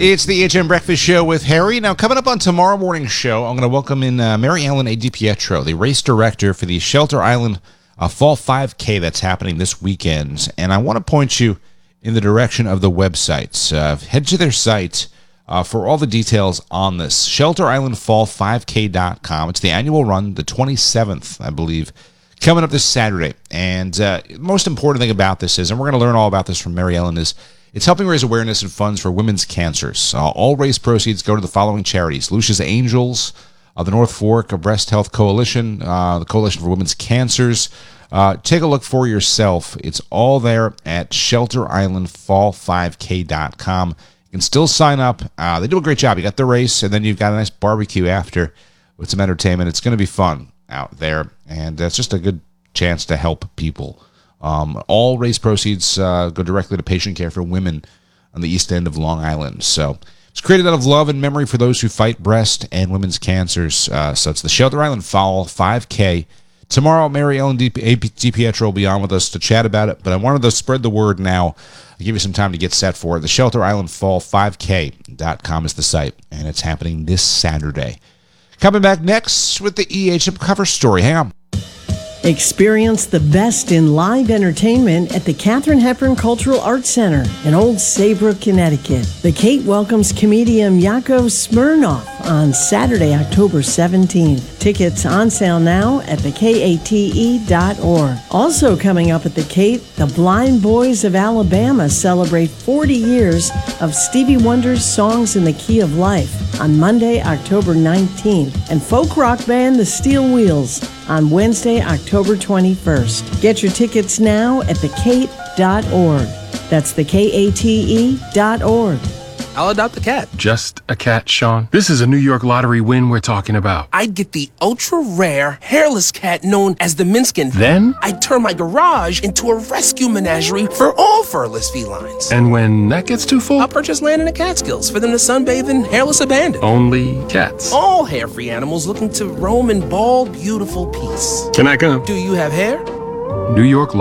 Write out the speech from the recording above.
It's the HM Breakfast Show with Harry. Now, coming up on tomorrow morning's show, I'm going to welcome in Mary Ellen A. DiPietro, the race director for the Shelter Island Fall 5K that's happening this weekend. And I want to point you in the direction of the websites. Head to their site for all the details on this. ShelterIslandFall5K.com. It's the annual run, the 27th, I believe, coming up this Saturday. And most important thing about this is, and we're going to learn all about this from Mary Ellen, is it's helping raise awareness and funds for women's cancers. All race proceeds go to the following charities: Lucia's Angels, the North Fork Breast Health Coalition, the Coalition for Women's Cancers. Take a look for yourself. It's all there at ShelterIslandFall5K.com. You can still sign up. They do a great job. You got the race, and then you've got a nice barbecue after with some entertainment. It's going to be fun out there, and it's just a good chance to help people. All race proceeds go directly to patient care for women on the east end of Long Island. So it's created out of love and memory for those who fight breast and women's cancers. So it's the Shelter Island Fall 5K. Tomorrow, Mary Ellen DiPietro will be on with us to chat about it, but I wanted to spread the word now. I'll give you some time to get set for it. The ShelterIslandFall5K.com is the site, and it's happening this Saturday. Coming back next with the EHM cover story. Hang on. Experience the best in live entertainment at the Katharine Hepburn Cultural Arts Center in Old Saybrook, Connecticut. The Kate welcomes comedian Yakov Smirnoff on Saturday, October 17th. Tickets on sale now at thekate.org. Also coming up at the Kate, the Blind Boys of Alabama celebrate 40 years of Stevie Wonder's Songs in the Key of Life on Monday, October 19th. And folk rock band The Steel Wheels on Wednesday, October 21st. Get your tickets now at thekate.org. That's thekate.org. I'll adopt a cat. Just a cat, Sean? This is a New York lottery win we're talking about. I'd get the ultra-rare, hairless cat known as the Minskin. Then? I'd turn my garage into a rescue menagerie for all furless felines. And when that gets too full? I'll purchase land in the Catskills for them to sunbathe in hairless abandon. Only cats. All hair-free animals looking to roam in bald, beautiful peace. Can I come? Do you have hair? New York